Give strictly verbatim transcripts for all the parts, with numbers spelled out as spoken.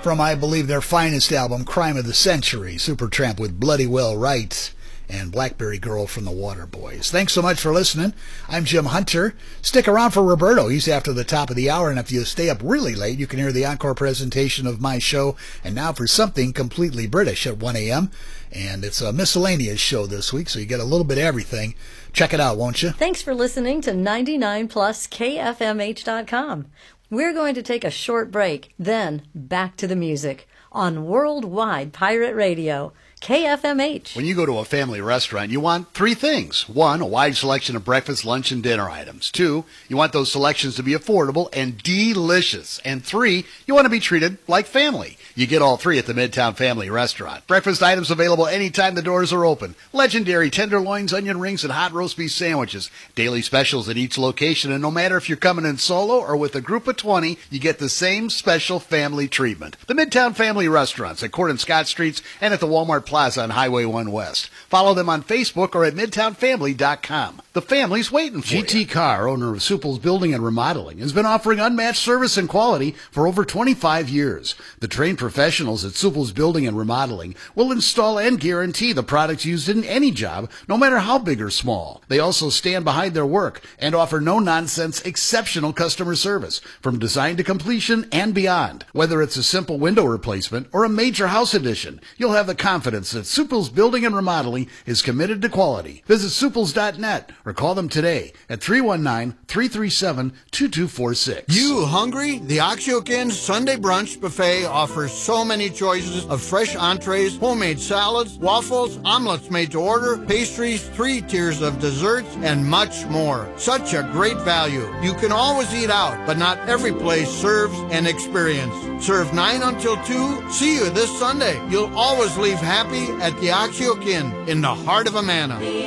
from, I believe, their finest album, Crime of the Century, Supertramp with Bloody Well Right, and Blackberry Girl from the Waterboys. Thanks so much for listening. I'm Jim Hunter. Stick around for Roberto. He's after the top of the hour, and if you stay up really late, you can hear the encore presentation of my show. And now for something completely British at one a.m., and it's a miscellaneous show this week, so you get a little bit of everything. Check it out, won't you? Thanks for listening to ninety-nine plus K F M H dot com. We're going to take a short break, then back to the music on Worldwide Pirate Radio, K F M H. When you go to a family restaurant, you want three things. One, a wide selection of breakfast, lunch, and dinner items. Two, you want those selections to be affordable and delicious. And three, you want to be treated like family. You get all three at the Midtown Family Restaurant. Breakfast items available anytime the doors are open. Legendary tenderloins, onion rings, and hot roast beef sandwiches. Daily specials at each location, and no matter if you're coming in solo or with a group of twenty, you get the same special family treatment. The Midtown Family Restaurants at Court and Scott Streets and at the Walmart Plaza on Highway one West. Follow them on Facebook or at midtown family dot com. The family's waiting for you. G T Carr, owner of Supple's Building and Remodeling, has been offering unmatched service and quality for over twenty-five years. The trained professionals at Supple's Building and Remodeling will install and guarantee the products used in any job, no matter how big or small. They also stand behind their work and offer no-nonsense, exceptional customer service from design to completion and beyond. Whether it's a simple window replacement or a major house addition, you'll have the confidence that Supple's Building and Remodeling is committed to quality. Visit suples dot net or call them today at three one nine, three three seven, two two four six. You hungry? The Oxyokin Sunday Brunch Buffet offers so many choices of fresh entrees, homemade salads, waffles, omelets made to order, pastries, three tiers of desserts, and much more. Such a great value. You can always eat out, but not every place serves an experience. Serve nine until two. See you this Sunday. You'll always leave happy at the Oxyokin in the heart of Amana. The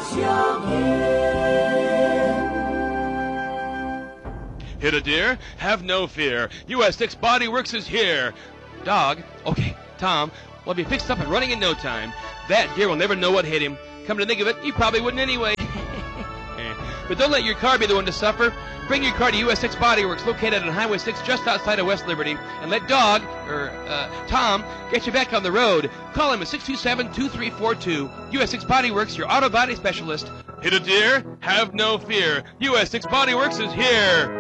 Oxyokin. Hit a deer? Have no fear. U S six Body Works is here. Dog, okay, Tom, will be fixed up and running in no time. That deer will never know what hit him. Come to think of it, he probably wouldn't anyway. But don't let your car be the one to suffer. Bring your car to U S six Body Works, located on Highway six just outside of West Liberty, and let Dog, or uh, Tom, get you back on the road. Call him at six two seven, two three four two. U S six Body Works, your auto body specialist. Hit a deer? Have no fear. U S six Body Works is here.